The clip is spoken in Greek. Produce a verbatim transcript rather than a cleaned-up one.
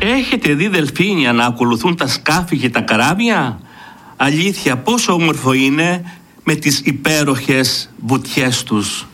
Έχετε δει δελφίνια να ακολουθούν τα σκάφη και τα καράβια? Αλήθεια, πόσο όμορφο είναι με τις υπέροχες βουτιές τους.